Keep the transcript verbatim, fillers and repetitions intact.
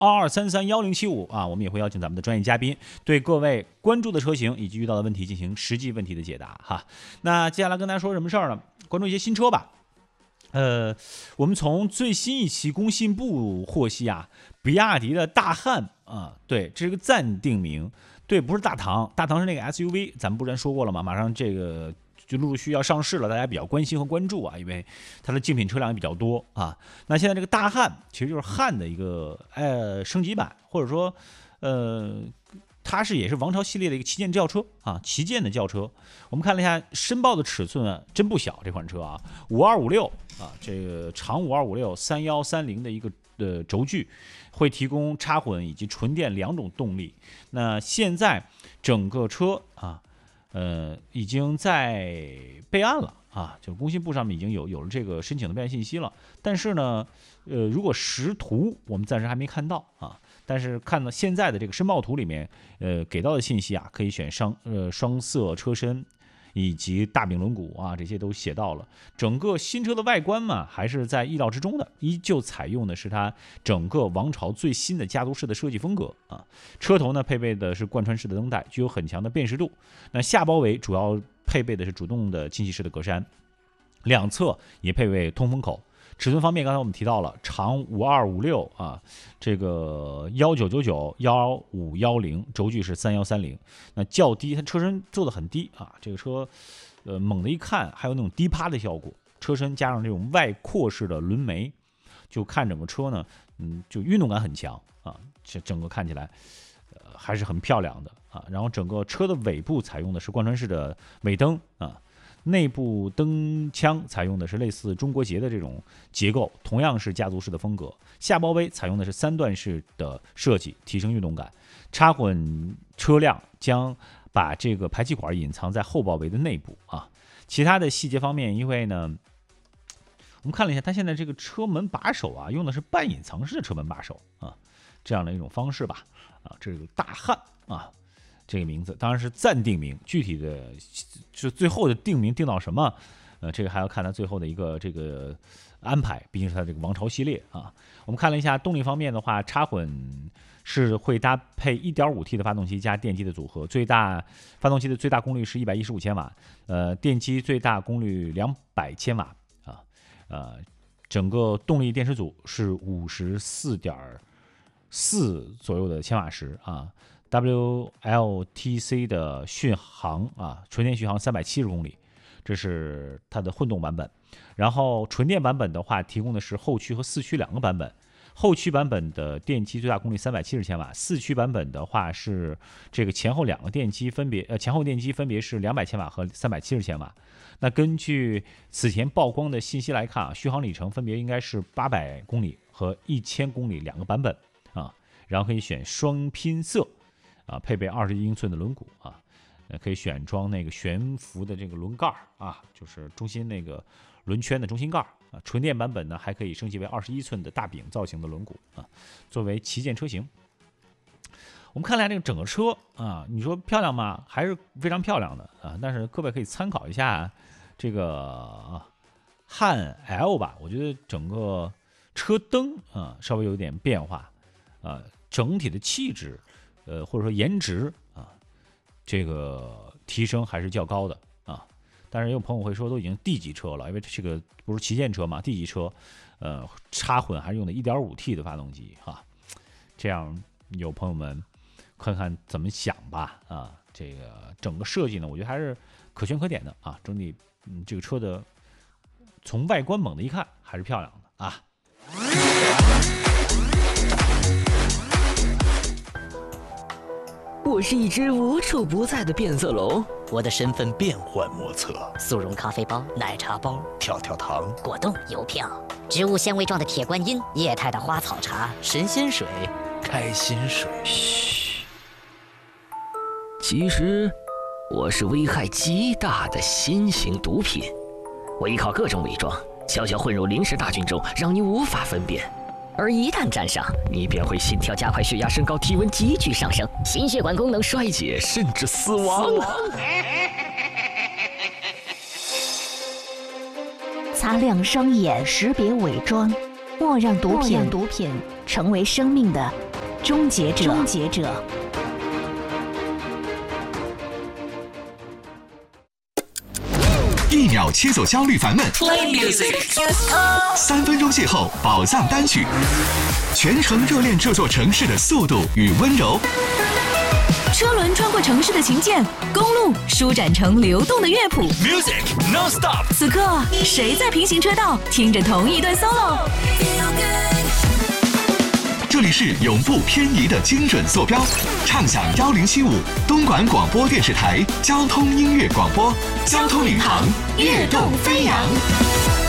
二二三三一零七五啊，我们也会邀请咱们的专业嘉宾对各位关注的车型以及遇到的问题进行实际问题的解答哈。那接下来跟大家说什么事儿呢？关注一些新车吧。呃，我们从最新一期工信部获悉啊，比亚迪的大汉啊，对，这是个暂定名，对，不是大唐，大唐是那个 S U V， 咱们不是说过了吗？马上这个就陆续要上市了，大家比较关心和关注啊，因为它的竞品车辆也比较多啊。那现在这个大汉其实就是汉的一个呃升级版，或者说呃。它是也是王朝系列的一个旗舰轿车啊，旗舰的轿车。我们看了一下申报的尺寸啊，真不小，这款车啊，五二五六啊，这个长五二五六三幺三零的一个呃轴距，会提供插混以及纯电两种动力。那现在整个车啊，呃，已经在备案了啊，就工信部上面已经有有了这个申请的备案信息了。但是呢，呃，如果实图我们暂时还没看到啊。但是看到现在的这个申报图里面，呃，给到的信息啊，可以选双呃双色车身，以及大柄轮毂啊，这些都写到了。整个新车的外观嘛，还是在意料之中的，依旧采用的是它整个王朝最新的家族式的设计风格啊。车头呢配备的是贯穿式的灯带，具有很强的辨识度。那下包围主要配备的是主动的进气式的格栅，两侧也配备通风口。尺寸方面，刚才我们提到了长五二五六啊，这个幺九九九幺五幺零，轴距是三幺三零，那较低，它车身做的很低啊，这个车，呃，猛的一看还有那种低趴的效果，车身加上这种外扩式的轮眉，就看整个车呢，嗯，就运动感很强啊，这整个看起来，呃，还是很漂亮的啊。然后整个车的尾部采用的是贯穿式的尾灯啊。内部灯腔采用的是类似中国结的这种结构，同样是家族式的风格。下包围采用的是三段式的设计，提升运动感。插混车辆将把这个排气管隐藏在后包围的内部啊。其他的细节方面，因为呢，我们看了一下，它现在这个车门把手啊，用的是半隐藏式的车门把手啊，这样的一种方式吧啊，这是大汉啊。这个名字当然是暂定名，具体的就最后的定名定到什么，呃，这个还要看它最后的一个这个安排，毕竟是它这个王朝系列啊。我们看了一下动力方面的话，插混是会搭配 一点五 T 的发动机加电机的组合，最大发动机的最大功率是一百一十五千瓦，呃，电机最大功率两百千瓦啊，呃，整个动力电池组是五十四点四左右的千瓦时啊。W L T C 的续航啊，纯电续航三百七十公里，这是它的混动版本。然后纯电版本的话，提供的是后驱和四驱两个版本。后驱版本的电机最大功率三百七十千瓦，四驱版本的话是这个前后两个电机分别呃前后电机分别是两百千瓦和三百七十千瓦。那根据此前曝光的信息来看啊，续航里程分别应该是八百公里和一千公里两个版本啊，然后可以选双拼色。啊，配备二十一英寸的轮毂啊，呃，可以选装那个悬浮的这个轮盖啊，就是中心那个轮圈的中心盖啊。纯电版本呢，还可以升级为二十一寸的大柄造型的轮毂啊，作为旗舰车型。我们看来这个整个车啊，你说漂亮吗？还是非常漂亮的啊。但是各位可以参考一下这个汉 L 吧，我觉得整个车灯啊稍微有点变化啊，整体的气质。呃，或者说颜值啊，这个提升还是较高的啊。但是也有朋友会说，都已经 D 级车了，因为这个不是旗舰车嘛 ，D 级车，呃，插混还是用的 一点五 T 的发动机哈、啊。这样有朋友们看看怎么想吧啊。这个整个设计呢，我觉得还是可圈可点的啊。整体嗯，这个车的从外观猛的一看还是漂亮的啊。 我是一只无处不在的变色龙， 我的身份变幻莫测， 速溶咖啡包、奶茶包、 跳跳糖、 果冻、邮票、植物纤维状的铁观音、液态的花草茶、 神仙水、开心水。 嘘，其实我是危害极大的新型毒品，我依靠各种伪装，悄悄混入临时大军中，让你无法分辨。而一旦沾上，你便会心跳加快、血压升高、体温急剧上升、心血管功能衰竭，甚至死亡。死亡擦亮双眼，识别伪装，莫让毒品毒品成为生命的终结者，终结者。 一秒切走焦虑烦闷 Play music， 三分钟邂逅宝藏单曲，全程热恋这座城市的速度与温柔。 车轮穿过城市的琴键，公路舒展成流动的乐谱。 Music non stop。 此刻，谁在平行车道听着同一段 solo？ 这里是永不偏移的精准坐标，畅享幺零七五东莞广播电视台交通音乐广播，交通领航，跃动飞扬。